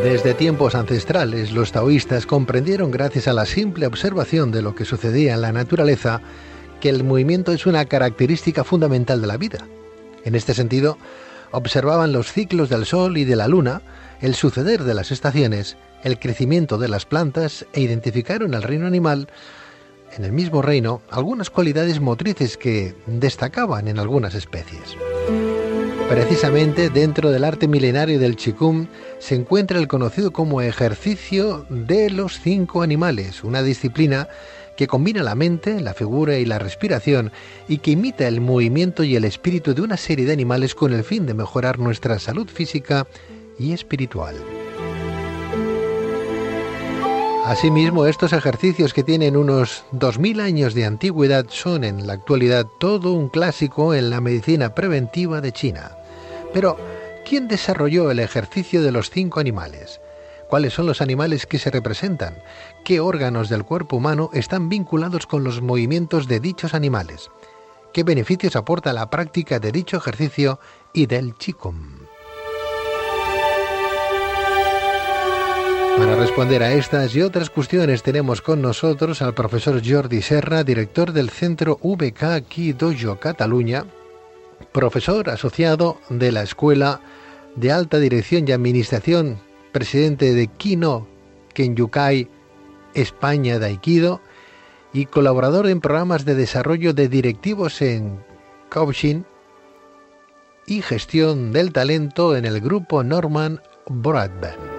Desde tiempos ancestrales, los taoístas comprendieron, gracias a la simple observación de lo que sucedía en la naturaleza, que el movimiento es una característica fundamental de la vida. En este sentido, observaban los ciclos del sol y de la luna, el suceder de las estaciones, el crecimiento de las plantas e identificaron en el reino animal, en el mismo reino, algunas cualidades motrices que destacaban en algunas especies. Precisamente dentro del arte milenario del Qigong se encuentra el conocido como ejercicio de los 5 animales, una disciplina que combina la mente, la figura y la respiración y que imita el movimiento y el espíritu de una serie de animales con el fin de mejorar nuestra salud física y espiritual. Asimismo, estos ejercicios, que tienen unos 2000 años de antigüedad, son en la actualidad todo un clásico en la medicina preventiva de China. Pero, ¿quién desarrolló el ejercicio de los 5 animales? ¿Cuáles son los animales que se representan? ¿Qué órganos del cuerpo humano están vinculados con los movimientos de dichos animales? ¿Qué beneficios aporta la práctica de dicho ejercicio y del Qigong? Para responder a estas y otras cuestiones tenemos con nosotros al profesor Jordi Serra, director del Centro VK Qi Dojo Cataluña, profesor asociado de la Escuela de Alta Dirección y Administración, presidente de Kino Kenyukai España de Aikido y colaborador en programas de desarrollo de directivos en coaching y gestión del talento en el grupo Norman Broadbent.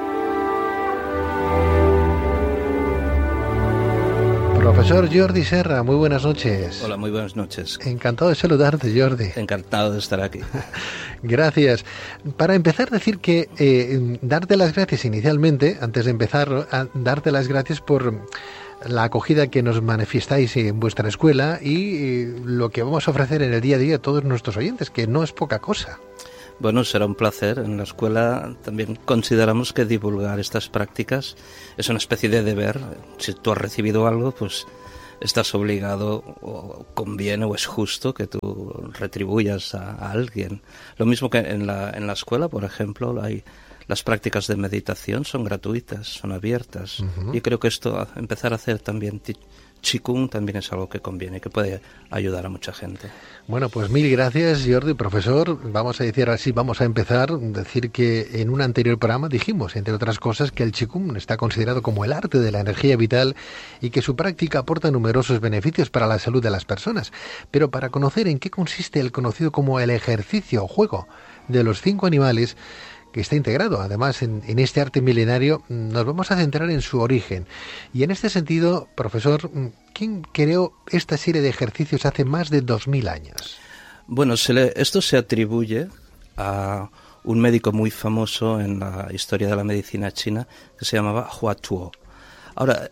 Profesor Jordi Serra, muy buenas noches. Hola, muy buenas noches. Encantado de saludarte, Jordi. Encantado de estar aquí. Gracias. Para empezar, decir que darte las gracias inicialmente, antes de empezar, darte las gracias por la acogida que nos manifestáis en vuestra escuela y lo que vamos a ofrecer en el día a día a todos nuestros oyentes, que no es poca cosa. Bueno, será un placer. En la escuela también consideramos que divulgar estas prácticas es una especie de deber. Si tú has recibido algo, pues estás obligado, o conviene o es justo que tú retribuyas a alguien. Lo mismo que en la escuela, por ejemplo, las prácticas de meditación son gratuitas, son abiertas. Y creo que esto, empezar a hacer también Qigong, también es algo que conviene, que puede ayudar a mucha gente. Bueno, pues mil gracias, Jordi, profesor. Vamos a decir así, vamos a empezar. Decir que en un anterior programa dijimos, entre otras cosas, que el Qigong está considerado como el arte de la energía vital y que su práctica aporta numerosos beneficios para la salud de las personas. Pero para conocer en qué consiste el conocido como el ejercicio o juego de los 5 animales, que está integrado además en este arte milenario, nos vamos a centrar en su origen. Y en este sentido, profesor, ¿quién creó esta serie de ejercicios hace más de 2000 años? Bueno, esto se atribuye a un médico muy famoso en la historia de la medicina china que se llamaba Hua Tuo. Ahora,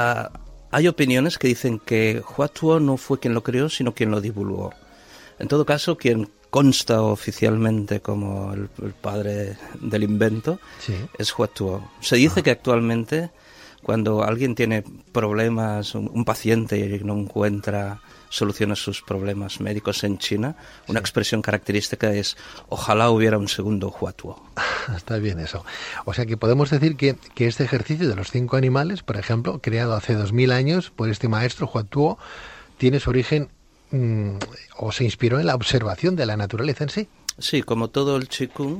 hay opiniones que dicen que Hua Tuo no fue quien lo creó, sino quien lo divulgó. En todo caso, quien consta oficialmente como el padre del invento, sí, es Hua Tuo. Se dice que actualmente, cuando alguien tiene problemas, un paciente y no encuentra solución a sus problemas médicos en China, una expresión característica es: ojalá hubiera un segundo Hua Tuo. Está bien eso. O sea que podemos decir que este ejercicio de los 5 animales, por ejemplo, creado hace 2000 años por este maestro Hua Tuo, tiene su origen o se inspiró en la observación de la naturaleza en sí. Sí, como todo el Qigong,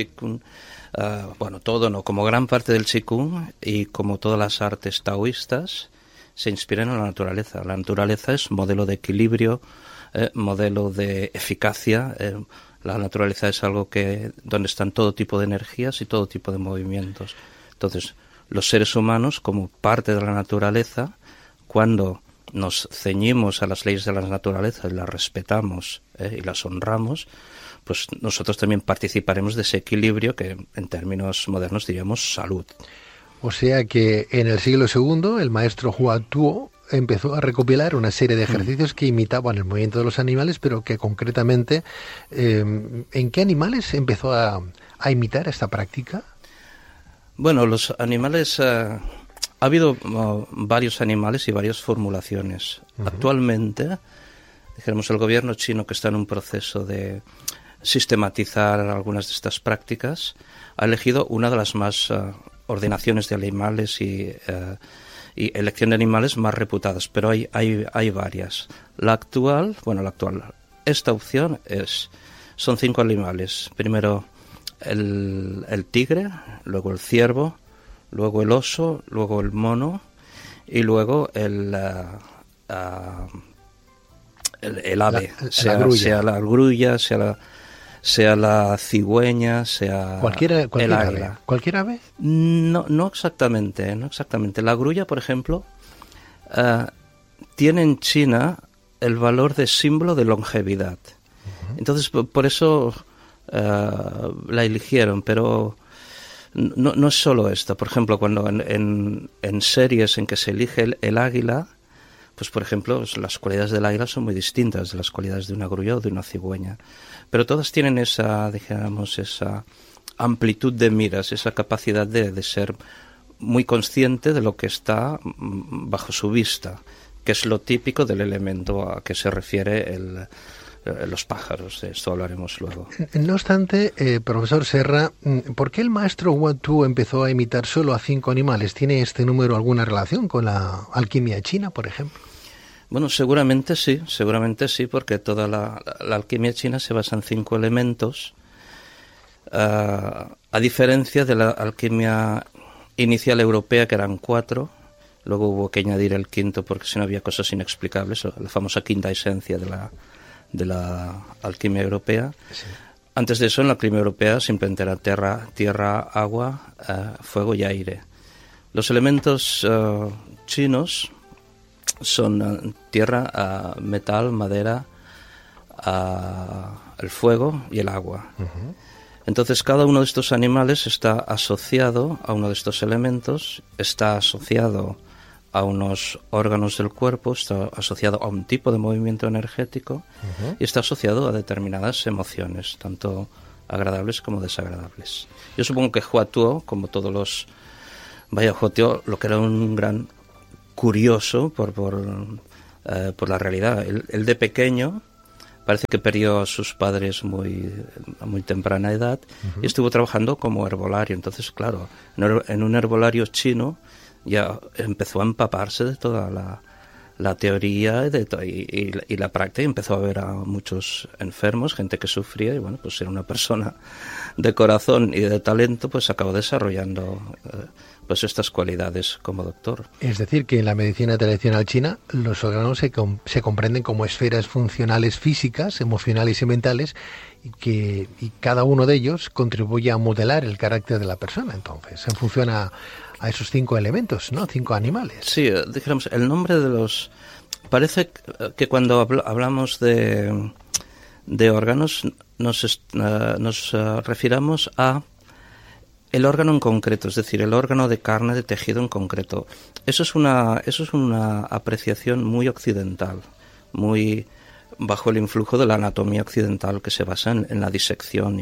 bueno, todo no, como gran parte del Qigong y como todas las artes taoístas, se inspiran en la naturaleza. La naturaleza es modelo de equilibrio, modelo de eficacia. La naturaleza es algo donde están todo tipo de energías y todo tipo de movimientos. Entonces, los seres humanos, como parte de la naturaleza, cuando nos ceñimos a las leyes de la naturaleza y las respetamos y las honramos, pues nosotros también participaremos de ese equilibrio que en términos modernos diríamos salud. O sea que en el siglo II el maestro Hua Tuo empezó a recopilar una serie de ejercicios que imitaban el movimiento de los animales, pero que concretamente, ¿en qué animales empezó a imitar esta práctica? Bueno, los animales... ha habido varios animales y varias formulaciones. Actualmente, dijéramos, el gobierno chino, que está en un proceso de sistematizar algunas de estas prácticas, ha elegido una de las más ordenaciones de animales y elección de animales más reputadas, pero hay varias. Esta opción son 5 animales. Primero el tigre, luego el ciervo, luego el oso, luego el mono y luego el ave, sea la grulla, sea la cigüeña, sea el águila. Ave. ¿Cualquier ave? No exactamente. La grulla, por ejemplo, tiene en China el valor de símbolo de longevidad. Entonces, por eso la eligieron, pero no es solo esto. Por ejemplo, cuando en series en que se elige el águila, pues por ejemplo, las cualidades del águila son muy distintas de las cualidades de una grulla o de una cigüeña. Pero todas tienen esa amplitud de miras, esa capacidad de ser muy consciente de lo que está bajo su vista, que es lo típico del elemento a que se refiere los pájaros. De esto hablaremos luego. No obstante, profesor Serra, ¿por qué el maestro Hua Tuo empezó a imitar solo a 5 animales? ¿Tiene este número alguna relación con la alquimia china, por ejemplo? Bueno, seguramente sí, porque toda la alquimia china se basa en 5 elementos, a diferencia de la alquimia inicial europea, que eran 4. Luego hubo que añadir el 5º porque si no había cosas inexplicables, la famosa quinta esencia de la alquimia europea. Sí. Antes de eso, en la alquimia europea simplemente era tierra, agua, fuego y aire. Los elementos chinos son tierra, metal, madera, el fuego y el agua. Uh-huh. Entonces cada uno de estos animales está asociado a uno de estos elementos, está asociado a unos órganos del cuerpo, está asociado a un tipo de movimiento energético, uh-huh, y está asociado a determinadas emociones, tanto agradables como desagradables. Yo supongo que Hua Tuo, como todos los... Hua Tuo, lo que era un gran curioso por la realidad. Él de pequeño parece que perdió a sus padres a muy temprana edad, uh-huh, y estuvo trabajando como herbolario. Entonces, claro, en un herbolario chino ya empezó a empaparse de toda la teoría y la práctica, y empezó a ver a muchos enfermos, gente que sufría, y bueno, pues era una persona de corazón y de talento, pues acabó desarrollando pues estas cualidades como doctor. Es decir, que en la medicina tradicional china los órganos se comprenden como esferas funcionales físicas, emocionales y mentales, y cada uno de ellos contribuye a modelar el carácter de la persona, entonces, en función a esos 5 elementos, ¿no? 5 animales. Sí, dijéramos, el nombre de los... Parece que cuando hablamos de órganos nos refiramos a el órgano en concreto, es decir, el órgano de carne, de tejido en concreto. Eso es una apreciación muy occidental, muy bajo el influjo de la anatomía occidental, que se basa en la disección y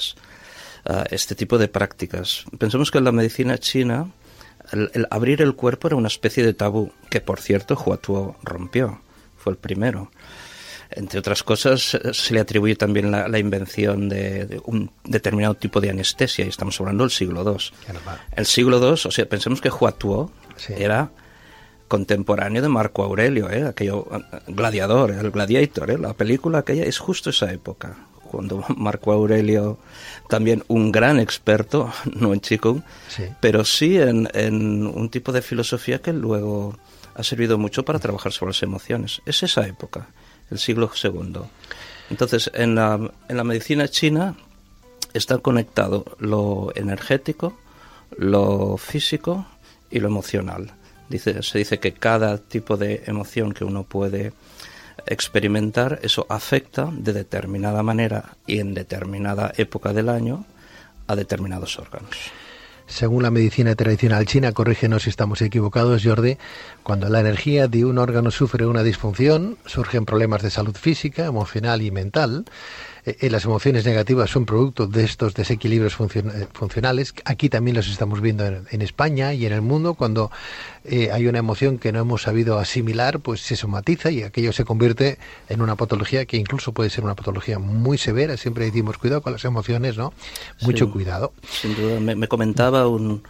este tipo de prácticas. Pensemos que en la medicina china el abrir el cuerpo era una especie de tabú, que por cierto Hua Tuo rompió, fue el primero. Entre otras cosas, se le atribuye también la invención de un determinado tipo de anestesia, y estamos hablando del siglo II. El siglo II, o sea, pensemos que Hua Tuo, sí, era contemporáneo de Marco Aurelio, aquello gladiador, el Gladiator, la película aquella es justo esa época, cuando Marco Aurelio, también un gran experto, no en Qigong, sí, pero sí en un tipo de filosofía que luego ha servido mucho para trabajar sobre las emociones. Es esa época, el siglo II. Entonces, en la medicina china está conectado lo energético, lo físico y lo emocional. Se dice que cada tipo de emoción que uno puede experimentar, eso afecta de determinada manera y en determinada época del año a determinados órganos. Según la medicina tradicional china, corrígenos si estamos equivocados, Jordi, cuando la energía de un órgano sufre una disfunción, surgen problemas de salud física, emocional y mental. las emociones negativas son producto de estos desequilibrios funcionales. Aquí también los estamos viendo en España y en el mundo. Cuando hay una emoción que no hemos sabido asimilar, pues se somatiza y aquello se convierte en una patología que incluso puede ser una patología muy severa. Siempre decimos cuidado con las emociones, ¿no? Mucho cuidado. Sin duda. Me comentaba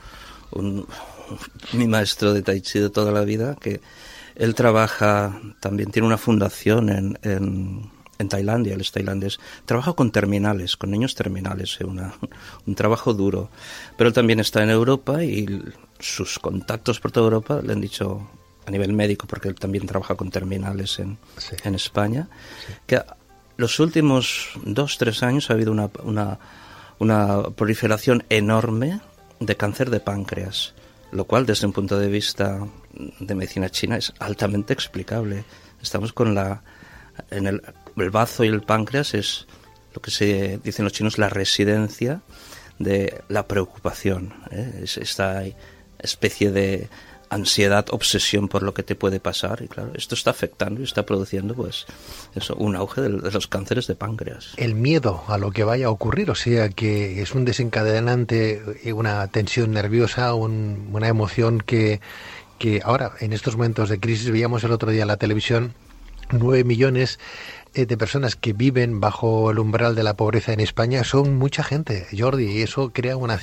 mi maestro de Tai Chi de toda la vida que él trabaja, también tiene una fundación en Tailandia, él es tailandés, trabaja con terminales, con niños terminales, un trabajo duro, pero él también está en Europa y sus contactos por toda Europa le han dicho, a nivel médico, porque él también trabaja con terminales en España, que los últimos 2-3 años ha habido una proliferación enorme de cáncer de páncreas, lo cual desde un punto de vista de medicina china es altamente explicable. Estamos con el bazo y el páncreas es lo que se dicen los chinos la residencia de la preocupación, es esta especie de ansiedad, obsesión por lo que te puede pasar, y claro, esto está afectando y está produciendo pues eso, un auge de los cánceres de páncreas. El miedo a lo que vaya a ocurrir, o sea que es un desencadenante, una tensión nerviosa, una emoción que ahora en estos momentos de crisis, veíamos el otro día en la televisión 9 millones de personas que viven bajo el umbral de la pobreza en España. Son mucha gente, Jordi, y eso crea una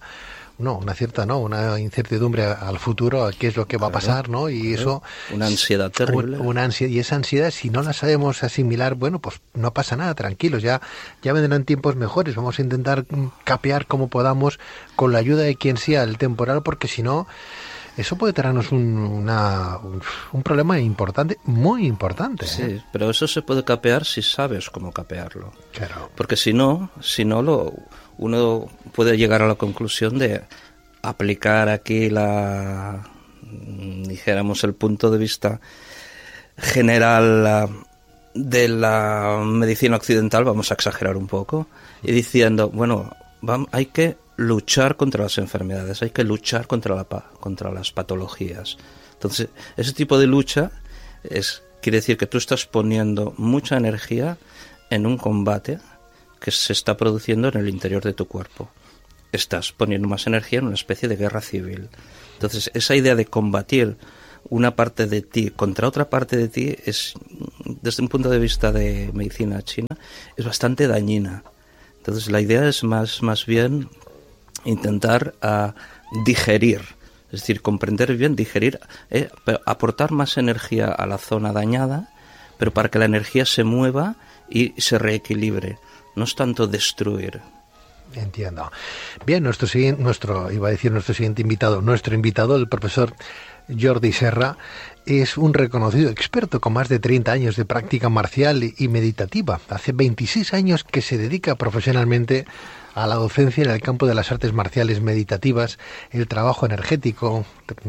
incertidumbre al futuro, a qué es lo que va a pasar, ¿no? Y eso, una ansiedad terrible. Y esa ansiedad, si no la sabemos asimilar, bueno, pues no pasa nada, tranquilos, ya vendrán tiempos mejores. Vamos a intentar capear como podamos con la ayuda de quien sea el temporal, porque si no, eso puede traernos un problema importante, muy importante. Sí, pero eso se puede capear si sabes cómo capearlo. Claro. Porque si no uno puede llegar a la conclusión de aplicar aquí dijéramos, el punto de vista general de la medicina occidental, vamos a exagerar un poco, y diciendo, bueno, hay que luchar contra las enfermedades, hay que luchar contra las patologías. Entonces, ese tipo de lucha quiere decir que tú estás poniendo mucha energía en un combate que se está produciendo en el interior de tu cuerpo. Estás poniendo más energía en una especie de guerra civil. Entonces, esa idea de combatir una parte de ti contra otra parte de ti es, desde un punto de vista de medicina china, es bastante dañina. Entonces, la idea es más bien intentar digerir, es decir, comprender bien, digerir, pero aportar más energía a la zona dañada, pero para que la energía se mueva y se reequilibre. No es tanto destruir. Entiendo. Bien, nuestro siguiente invitado, el profesor Jordi Serra, es un reconocido experto con más de 30 años de práctica marcial y meditativa. Hace 26 años que se dedica profesionalmente a la docencia en el campo de las artes marciales meditativas, el trabajo energético,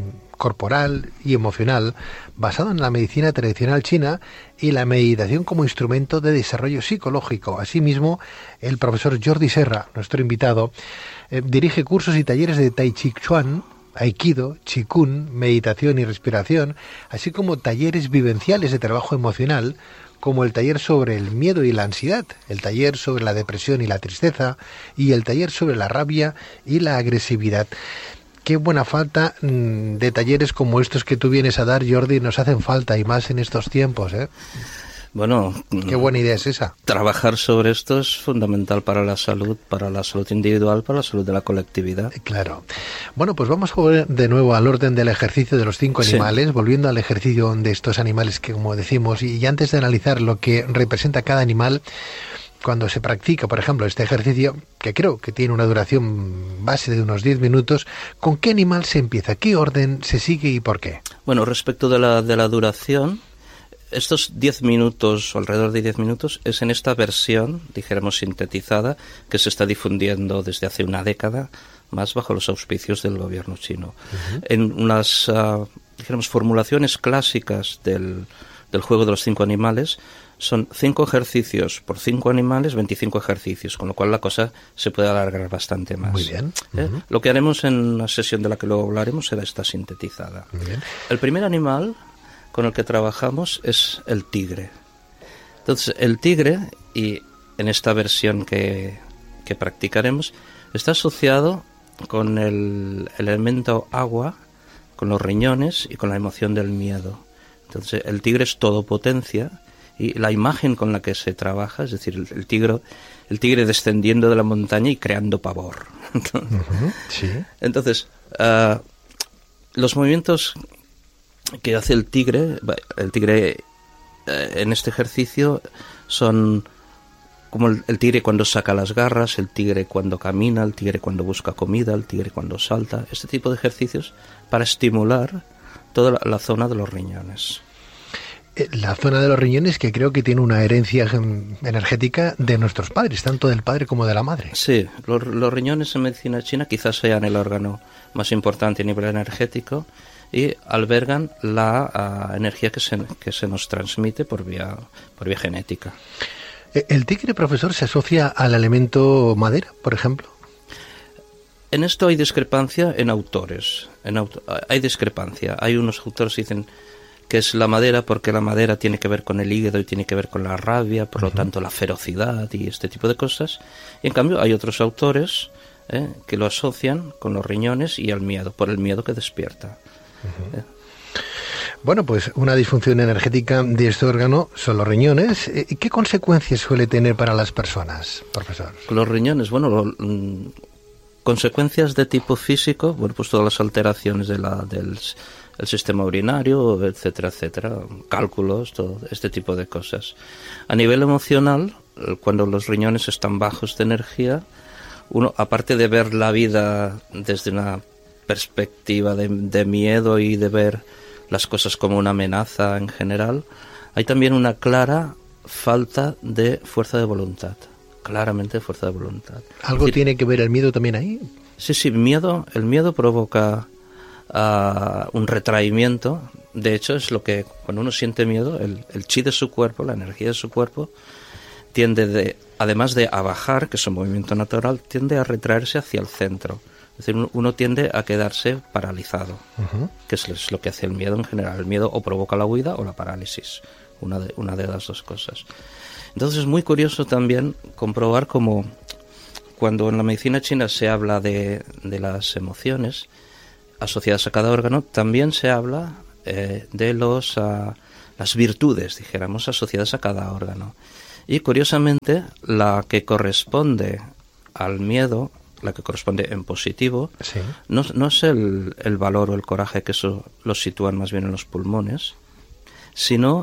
corporal y emocional, basado en la medicina tradicional china y la meditación como instrumento de desarrollo psicológico. Asimismo, el profesor Jordi Serra, nuestro invitado, dirige cursos y talleres de Tai Chi Chuan, Aikido, Qigong, meditación y respiración, así como talleres vivenciales de trabajo emocional, como el taller sobre el miedo y la ansiedad, el taller sobre la depresión y la tristeza, y el taller sobre la rabia y la agresividad. Qué buena falta de talleres como estos que tú vienes a dar, Jordi, nos hacen falta, y más en estos tiempos, ¿eh? Bueno, qué buena idea es esa. Trabajar sobre esto es fundamental para la salud individual, para la salud de la colectividad. Claro. Bueno, pues vamos a volver de nuevo al orden del ejercicio de los 5 animales, sí. Volviendo al ejercicio de estos animales que, como decimos, y antes de analizar lo que representa cada animal, cuando se practica, por ejemplo, este ejercicio, que creo que tiene una duración base de unos 10 minutos, ¿con qué animal se empieza? ¿Qué orden se sigue y por qué? Bueno, respecto de la duración, estos 10 minutos, o alrededor de 10 minutos, es en esta versión, dijéramos, sintetizada, que se está difundiendo desde hace una década, más bajo los auspicios del gobierno chino. Uh-huh. En unas, dijéramos, formulaciones clásicas del juego de los 5 animales, son 5 ejercicios por 5 animales, 25 ejercicios, con lo cual la cosa se puede alargar bastante más. Muy bien. Uh-huh. Lo que haremos en una sesión de la que luego hablaremos será esta sintetizada. Muy bien. El primer animal con el que trabajamos es el tigre. Entonces, el tigre, y en esta versión que practicaremos, está asociado con el elemento agua, con los riñones y con la emoción del miedo. Entonces el tigre es todopotencia y la imagen con la que se trabaja, es decir, el tigre descendiendo de la montaña y creando pavor. Sí. Entonces, los movimientos que hace el tigre en este ejercicio son como el tigre cuando saca las garras, el tigre cuando camina, el tigre cuando busca comida, el tigre cuando salta, este tipo de ejercicios para estimular toda la zona de los riñones. La zona de los riñones, que creo que tiene una herencia energética de nuestros padres, tanto del padre como de la madre. Sí, los riñones en medicina china quizás sean el órgano más importante a nivel energético y albergan la energía que se nos transmite por vía genética. ¿El tigre, profesor, se asocia al elemento madera, por ejemplo? En esto hay discrepancia en autores. Hay discrepancia. Hay unos autores que dicen que es la madera porque la madera tiene que ver con el hígado y tiene que ver con la rabia, por lo tanto la ferocidad y este tipo de cosas. Y en cambio hay otros autores que lo asocian con los riñones y al miedo, por el miedo que despierta. Bueno, pues una disfunción energética de este órgano son los riñones. ¿Qué consecuencias suele tener para las personas, profesor? Los riñones, bueno, consecuencias de tipo físico, bueno, pues todas las alteraciones del el sistema urinario, etcétera, etcétera, cálculos, todo este tipo de cosas. A nivel emocional, cuando los riñones están bajos de energía, uno, aparte de ver la vida desde una perspectiva de miedo y de ver las cosas como una amenaza en general, hay también una clara falta de fuerza de voluntad, claramente fuerza de voluntad. ¿Algo tiene que ver el miedo también ahí? Sí, el miedo provoca un retraimiento. De hecho, es lo que cuando uno siente miedo, el chi de su cuerpo, la energía de su cuerpo, tiende además de a bajar, que es un movimiento natural, tiende a retraerse hacia el centro. Es decir, uno tiende a quedarse paralizado, que es lo que hace el miedo en general. El miedo o provoca la huida o la parálisis, una de las dos cosas. Entonces es muy curioso también comprobar cómo cuando en la medicina china se habla de las emociones asociadas a cada órgano, también se habla de las virtudes, dijéramos, asociadas a cada órgano. Y curiosamente, la que corresponde al miedo, la que corresponde en positivo, sí, no es el valor o el coraje, que eso lo sitúan más bien en los pulmones, sino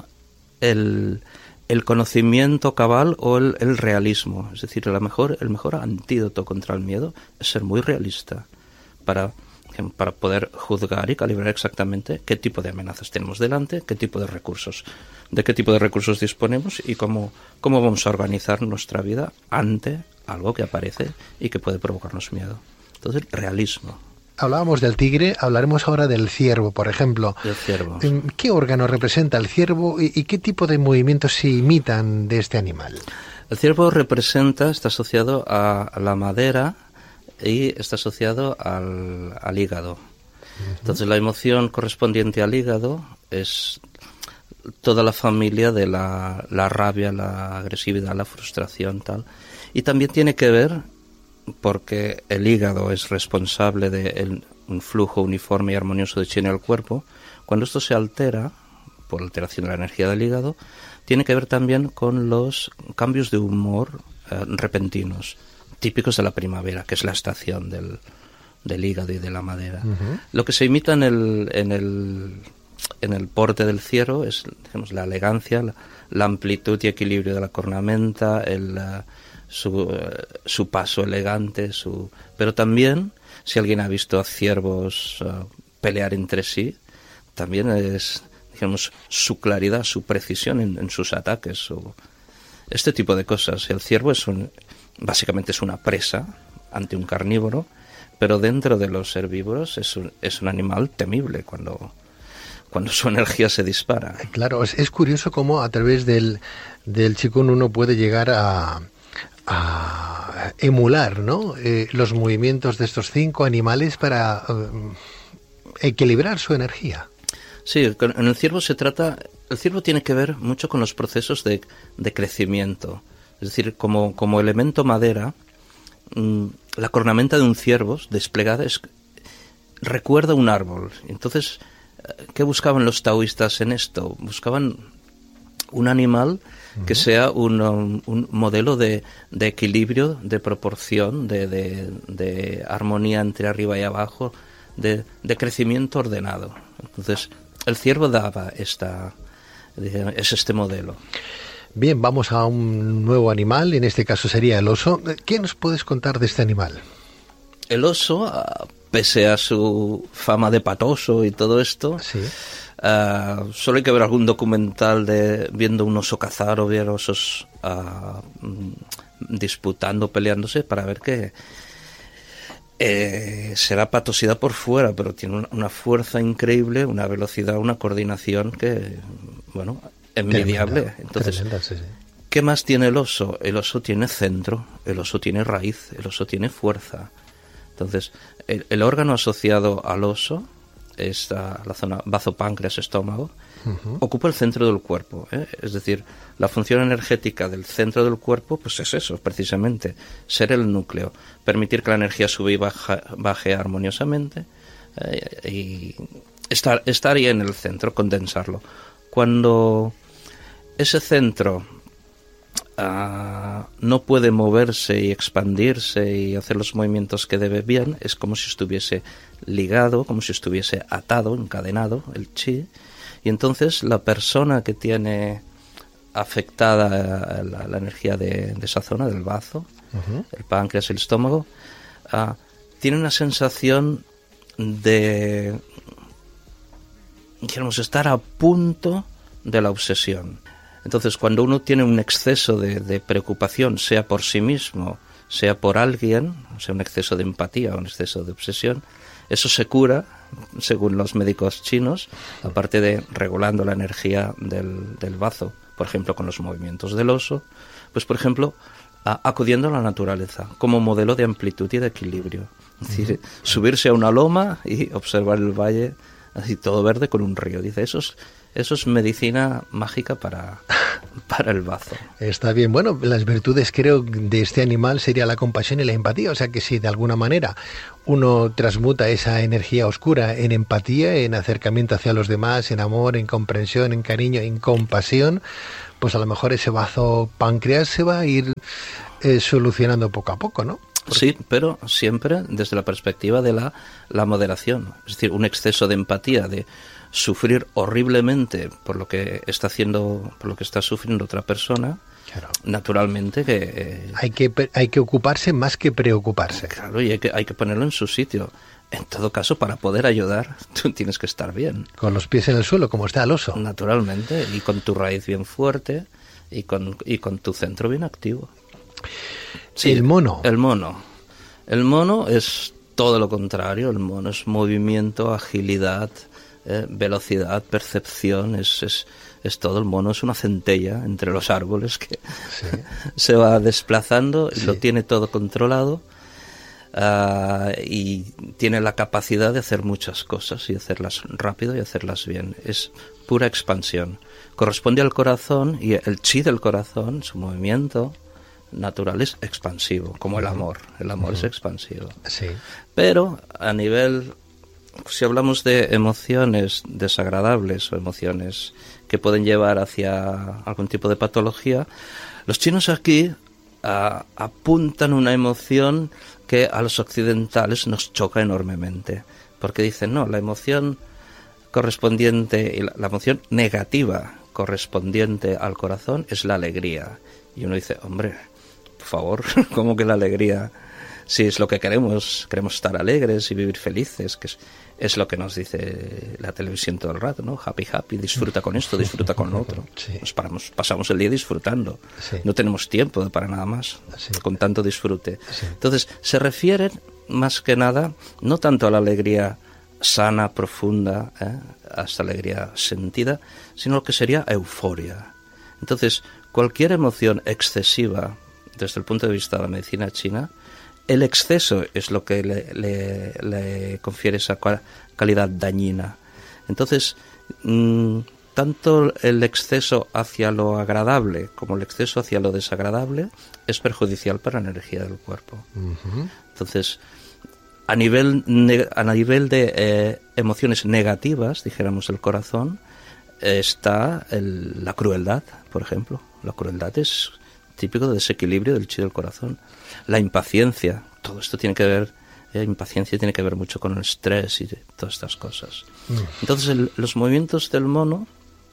el conocimiento cabal o el realismo. Es decir, el mejor antídoto contra el miedo es ser muy realista para poder juzgar y calibrar exactamente qué tipo de amenazas tenemos delante, de qué tipo de recursos disponemos y cómo vamos a organizar nuestra vida ante algo que aparece y que puede provocarnos miedo. Entonces, realismo. Hablábamos del tigre, hablaremos ahora del ciervo, por ejemplo. Del ciervo. ¿Qué órgano representa el ciervo y qué tipo de movimientos se imitan de este animal? El ciervo está asociado a la madera y está asociado al hígado. Entonces, la emoción correspondiente al hígado es toda la familia de la rabia, la agresividad, la frustración, tal. Y también tiene que ver, porque el hígado es responsable de un flujo uniforme y armonioso de chi en el cuerpo. Cuando esto se altera, por alteración de la energía del hígado, tiene que ver también con los cambios de humor repentinos, típicos de la primavera, que es la estación del hígado y de la madera. Lo que se imita en el porte del ciervo es, digamos, la elegancia, la amplitud y equilibrio de la cornamenta, su paso elegante, pero también, si alguien ha visto a ciervos pelear entre sí, también es, digamos, su claridad, su precisión en sus ataques, este tipo de cosas. El ciervo básicamente es una presa ante un carnívoro, pero dentro de los herbívoros es un animal temible cuando su energía se dispara. Claro, es curioso cómo a través del Qigong uno puede llegar a emular, ¿no? Los movimientos de estos 5 animales para equilibrar su energía. Sí, en el ciervo el ciervo tiene que ver mucho con los procesos de crecimiento. Es decir, como elemento madera, la cornamenta de un ciervo desplegada recuerda un árbol. Entonces, ¿qué buscaban los taoístas en esto? Buscaban un animal que sea un modelo de equilibrio, de proporción, de armonía entre arriba y abajo, de crecimiento ordenado. Entonces, el ciervo daba es este modelo. Bien, vamos a un nuevo animal, en este caso sería el oso. ¿Qué nos puedes contar de este animal? El oso, pese a su fama de patoso y todo esto, sí. Solo hay que ver algún documental viendo un oso cazar o ver osos disputando, peleándose, para ver que será patosidad por fuera, pero tiene una fuerza increíble, una velocidad, una coordinación que, bueno, envidiable. Tremenda, entonces, tremenda, sí. ¿Qué más tiene el oso? El oso tiene centro, el oso tiene raíz, el oso tiene fuerza. Entonces, el órgano asociado al oso, la zona bazo-páncreas-estómago, ocupa el centro del cuerpo, ¿eh? Es decir, la función energética del centro del cuerpo, pues es eso, precisamente, ser el núcleo, permitir que la energía sube y baje armoniosamente, y estar ahí en el centro, condensarlo. Cuando ese centro no puede moverse y expandirse y hacer los movimientos que debe bien, es como si estuviese ligado, como si estuviese atado, encadenado, el chi, y entonces la persona que tiene afectada la energía de esa zona, del bazo, el páncreas y el estómago, tiene una sensación de, queremos estar a punto de la obsesión. Entonces, cuando uno tiene un exceso de preocupación, sea por sí mismo, sea por alguien, o sea, un exceso de empatía o un exceso de obsesión, eso se cura, según los médicos chinos, aparte de regulando la energía del bazo, por ejemplo, con los movimientos del oso, pues, por ejemplo, acudiendo a la naturaleza como modelo de amplitud y de equilibrio. Es decir, subirse a una loma y observar el valle así todo verde con un río. Dice, eso es medicina mágica para el bazo. Está bien. Bueno, las virtudes, creo, de este animal sería la compasión y la empatía. O sea que si de alguna manera uno transmuta esa energía oscura en empatía, en acercamiento hacia los demás, en amor, en comprensión, en cariño, en compasión, pues a lo mejor ese bazo páncreas se va a ir solucionando poco a poco, ¿no? Sí, pero siempre desde la perspectiva de la moderación. Es decir, un exceso de empatía, de sufrir horriblemente por lo que está haciendo, por lo que está sufriendo otra persona, claro. Naturalmente que hay que ocuparse más que preocuparse. Claro, y hay que ponerlo en su sitio. En todo caso, para poder ayudar, tú tienes que estar bien. Con los pies en el suelo, como está el oso. Naturalmente, y con tu raíz bien fuerte y con tu centro bien activo. Sí, el mono. El mono es todo lo contrario. El mono es movimiento, agilidad, velocidad, percepción. Es todo. El mono es una centella entre los árboles que sí. Se va desplazando y sí. Lo tiene todo controlado. Y tiene la capacidad de hacer muchas cosas y hacerlas rápido y hacerlas bien. Es pura expansión. Corresponde al corazón y el chi del corazón, su movimiento natural es expansivo, como el amor. El amor es expansivo. Sí. Pero a nivel, si hablamos de emociones desagradables o emociones que pueden llevar hacia algún tipo de patología, los chinos aquí apuntan una emoción que a los occidentales nos choca enormemente, porque dicen, no, la emoción correspondiente, la emoción negativa correspondiente al corazón es la alegría. Y uno dice, hombre, por favor, ¿cómo que la alegría? Si es lo que queremos estar alegres y vivir felices, que es lo que nos dice la televisión todo el rato, ¿no? Happy, happy, disfruta con esto, disfruta con lo otro. Sí. Pasamos el día disfrutando. Sí. No tenemos tiempo para nada más, sí. Con tanto disfrute. Sí. Entonces, se refieren más que nada, no tanto a la alegría sana, profunda, a esta alegría sentida, sino lo que sería euforia. Entonces, cualquier emoción excesiva, desde el punto de vista de la medicina china, el exceso es lo que le confiere esa calidad dañina. Entonces, tanto el exceso hacia lo agradable como el exceso hacia lo desagradable es perjudicial para la energía del cuerpo. Uh-huh. Entonces, a nivel de emociones negativas, dijéramos, el corazón, está la crueldad, por ejemplo. La crueldad es típico de desequilibrio del chi del corazón. La impaciencia, todo esto tiene que ver, impaciencia tiene que ver mucho con el estrés y todas estas cosas. Entonces, los movimientos del mono,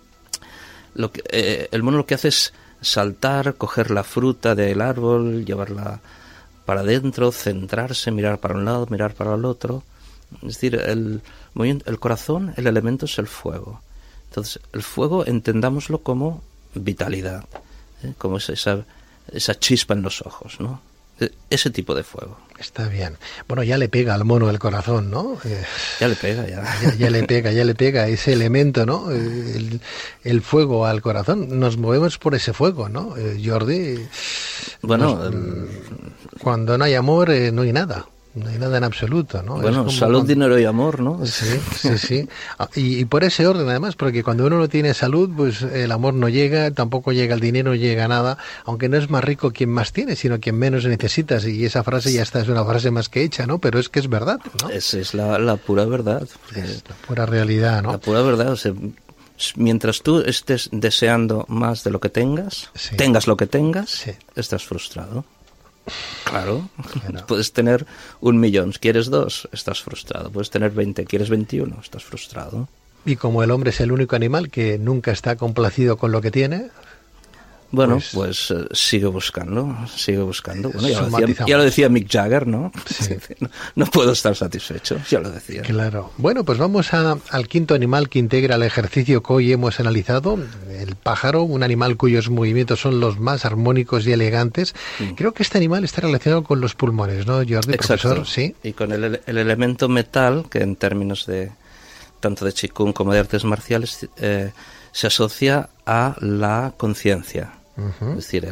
el mono lo que hace es saltar, coger la fruta del árbol, llevarla para adentro, centrarse, mirar para un lado, mirar para el otro. Es decir, el corazón, el elemento es el fuego. Entonces, el fuego entendámoslo como vitalidad, como esa chispa en los ojos, ¿no? Ese tipo de fuego. Está bien. Bueno, ya le pega al mono el corazón, ¿no? Ya le pega, ya. Ya le pega ese elemento, ¿no? El fuego al corazón. Nos movemos por ese fuego, ¿no? Jordi. Bueno, cuando no hay amor, no hay nada. No hay nada en absoluto, ¿no? Bueno, salud, dinero y amor, ¿no? Sí. Y por ese orden, además, porque cuando uno no tiene salud, pues el amor no llega, tampoco llega el dinero, no llega nada, aunque no es más rico quien más tiene, sino quien menos necesitas. Y esa frase ya está, es una frase más que hecha, ¿no? Pero es que es verdad, ¿no? Esa es la pura verdad. Es la pura realidad, ¿no? La pura verdad, o sea, mientras tú estés deseando más de lo que tengas, tengas lo que tengas, estás frustrado. Claro. Puedes tener 1 millón, ¿quieres 2? Estás frustrado. Puedes tener 20, ¿quieres 21? Estás frustrado. Y como el hombre es el único animal que nunca está complacido con lo que tiene, bueno, pues sigue buscando. Bueno, ya lo decía Mick Jagger, ¿no? Sí. No puedo estar satisfecho, ya lo decía. Claro. Bueno, pues vamos al quinto animal que integra el ejercicio que hoy hemos analizado, el pájaro, un animal cuyos movimientos son los más armónicos y elegantes. Creo que este animal está relacionado con los pulmones, ¿no, Jordi? Exacto. Profesor? Sí. Y con el elemento metal, que en términos de tanto de Qigong como de artes marciales se asocia a la conciencia. Uh-huh. Es decir,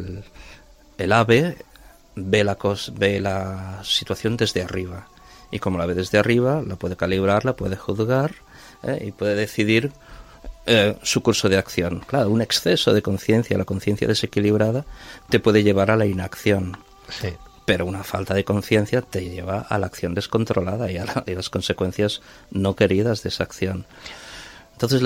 el ave ve la situación desde arriba, y como la ve desde arriba, la puede calibrar, la puede juzgar y puede decidir su curso de acción. Claro, un exceso de conciencia, la conciencia desequilibrada, te puede llevar a la inacción. Sí. Pero una falta de conciencia te lleva a la acción descontrolada y a las consecuencias no queridas de esa acción. Entonces,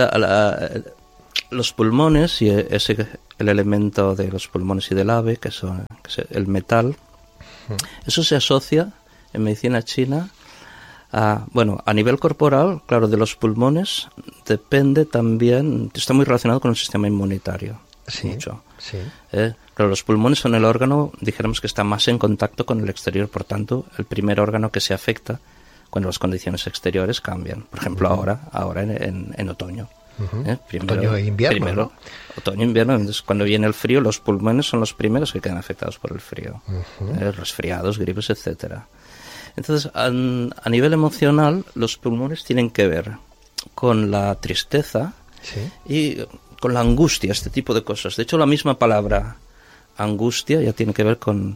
los pulmones y el elemento de los pulmones y del ave, que es el metal, eso se asocia en medicina china a nivel corporal, claro, de los pulmones depende también, está muy relacionado con el sistema inmunitario. Sí, mucho. Sí. Claro, los pulmones son el órgano, dijéramos, que está más en contacto con el exterior, por tanto, el primer órgano que se afecta cuando las condiciones exteriores cambian. Por ejemplo, ahora en otoño. Otoño e invierno, ¿no? Otoño e invierno, entonces cuando viene el frío, los pulmones son los primeros que quedan afectados por el frío. Resfriados, gripes, etcétera. Entonces, a nivel emocional, los pulmones tienen que ver con la tristeza y con la angustia, este tipo de cosas. De hecho, la misma palabra angustia ya tiene que ver con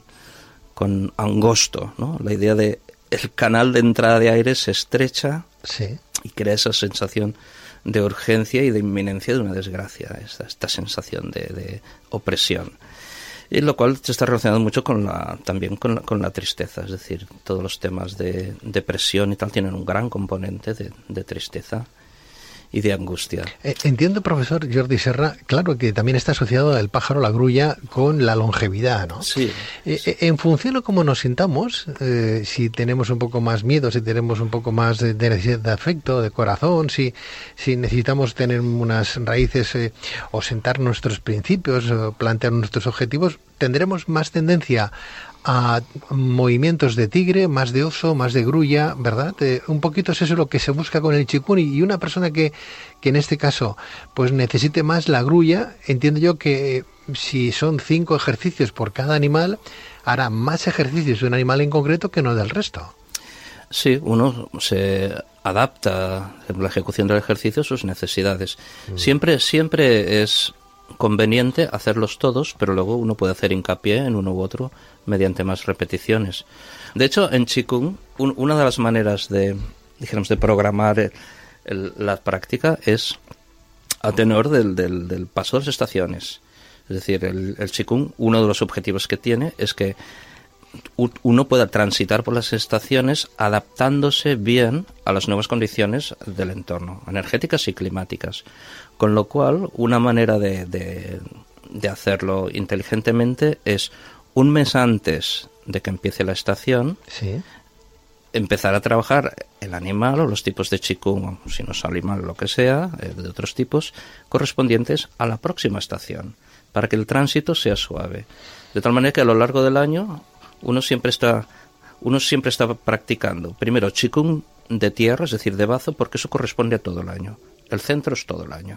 angosto, ¿no? La idea de el canal de entrada de aire se estrecha y crea esa sensación de urgencia y de inminencia de una desgracia, esta sensación de opresión. Y lo cual está relacionado mucho también con la tristeza, es decir, todos los temas de depresión y tal tienen un gran componente de tristeza y de angustia. Entiendo, profesor Jordi Serra, claro que también está asociado el pájaro, la grulla, con la longevidad, ¿no? Sí. En función de cómo nos sintamos, si tenemos un poco más miedo, si tenemos un poco más de necesidad de afecto, de corazón, si necesitamos tener unas raíces o sentar nuestros principios, o plantear nuestros objetivos, tendremos más tendencia a movimientos de tigre, más de oso, más de grulla, ¿verdad? Un poquito es eso lo que se busca con el Qigong, y una persona que en este caso pues necesite más la grulla, entiendo yo que si son 5 ejercicios por cada animal, hará más ejercicios de un animal en concreto que no del resto. Sí, uno se adapta en la ejecución del ejercicio a sus necesidades. Siempre es conveniente hacerlos todos, pero luego uno puede hacer hincapié en uno u otro mediante más repeticiones. De hecho, en Qigong, una de las maneras de programar la práctica es a tenor del paso de las estaciones. Es decir, el Qigong, uno de los objetivos que tiene es que uno pueda transitar por las estaciones adaptándose bien a las nuevas condiciones del entorno, energéticas y climáticas. Con lo cual, una manera de hacerlo inteligentemente es un mes antes de que empiece la estación, sí, empezar a trabajar el animal o los tipos de Qigong, si no es animal lo que sea, de otros tipos, correspondientes a la próxima estación, para que el tránsito sea suave. De tal manera que a lo largo del año uno siempre está practicando. Primero, Qigong de tierra, es decir, de bazo, porque eso corresponde a todo el año. El centro es todo el año.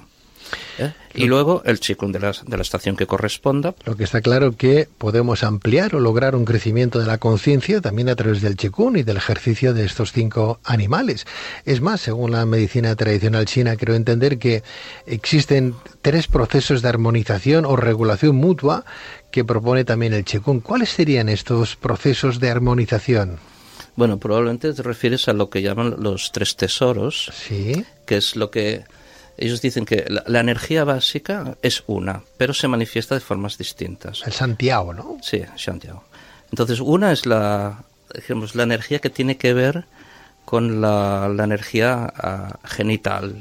Y luego el Qigong de la estación que corresponda. Lo que está claro que podemos ampliar o lograr un crecimiento de la conciencia también a través del Qigong y del ejercicio de estos 5 animales. Es más, según la medicina tradicional china, creo entender que existen 3 procesos de armonización o regulación mutua que propone también el Qigong. ¿Cuáles serían estos procesos de armonización? Bueno, probablemente te refieres a lo que llaman los 3 tesoros, sí, que es lo que ellos dicen que la energía básica es una, pero se manifiesta de formas distintas. El Santiago, ¿no? Sí, Santiago. Entonces, una es la energía que tiene que ver con la energía genital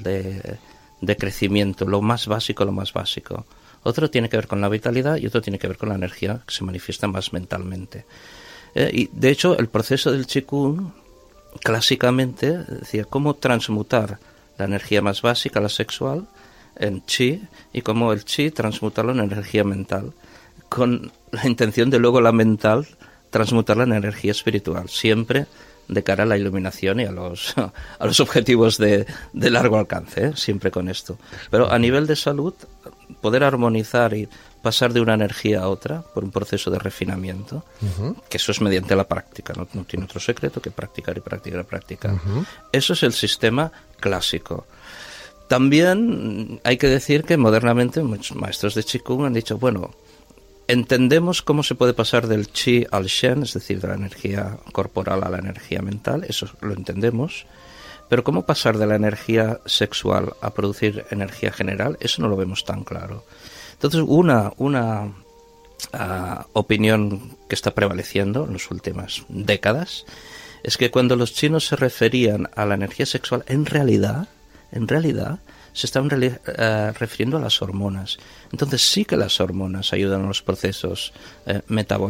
de crecimiento, lo más básico. Otro tiene que ver con la vitalidad y otro tiene que ver con la energía que se manifiesta más mentalmente. Y de hecho, el proceso del Qigong, clásicamente, decía cómo transmutar la energía más básica, la sexual, en chi, y cómo el chi transmutarlo en energía mental, con la intención de luego la mental transmutarla en energía espiritual, siempre de cara a la iluminación y a los objetivos de largo alcance, siempre con esto. Pero a nivel de salud, poder armonizar y pasar de una energía a otra por un proceso de refinamiento, que eso es mediante la práctica, no tiene otro secreto que practicar y practicar y practicar. Eso es el sistema clásico. También hay que decir que modernamente muchos maestros de Qigong han dicho, bueno, entendemos cómo se puede pasar del Qi al Shen, es decir, de la energía corporal a la energía mental, eso lo entendemos, pero cómo pasar de la energía sexual a producir energía general, eso no lo vemos tan claro. Entonces, una opinión que está prevaleciendo en las últimas décadas es que cuando los chinos se referían a la energía sexual, en realidad se estaban refiriendo a las hormonas. Entonces sí que las hormonas ayudan a los procesos metabólicos